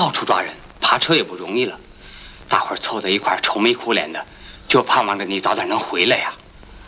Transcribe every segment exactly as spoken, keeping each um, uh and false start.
到处抓人，扒车也不容易了。大伙儿凑在一块儿，愁眉苦脸的，就盼望着你早点能回来呀。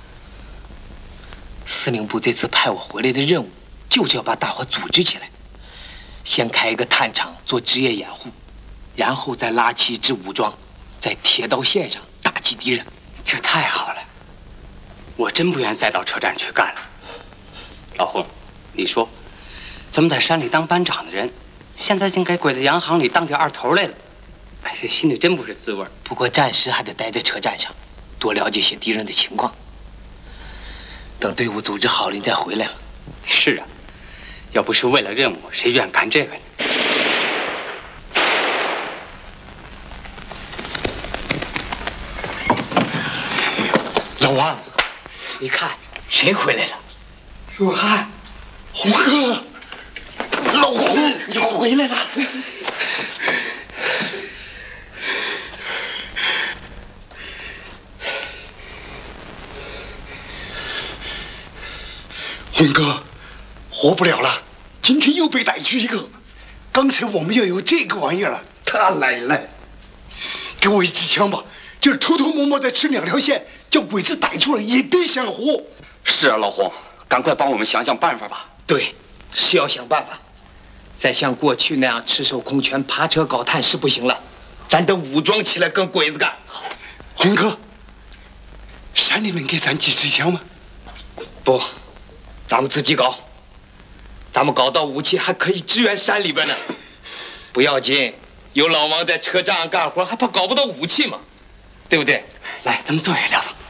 司令部这次派我回来的任务，就是要把大伙组织起来，先开一个探场做职业掩护，然后再拉起一支武装，在铁道线上打击敌人。 这太好了，我真不愿再到车站去干了。老洪，你说，咱们在山里当班长的人，现在竟该鬼在洋行里当起二头来了，哎，这心里真不是滋味。 不过暂时还得待在车站上，多了解些敌人的情况。等队伍组织好了，你再回来了。 是啊，要不是为了任务，谁愿干这个呢？ 老王， 你看谁回来了？ 若涵，洪哥，老洪， 你回来了。 洪哥，活不了了，今天又被逮去一个。刚才我们要有这个玩意儿了，他来了，给我一支枪吧，就是偷偷摸摸再吃两条线，叫鬼子逮住了也别想活。 是啊，老洪，赶快帮我们想想办法吧。 对，是要想办法。再像过去那样赤手空拳爬车搞探是不行了，咱得武装起来跟鬼子干。 洪哥，山里面给咱几支枪吗？ 不，咱们自己搞。咱们搞到武器还可以支援山里边呢。不要紧，有老王在车站上干活，还怕搞不到武器吗？对不对？ 来，咱们坐下聊聊。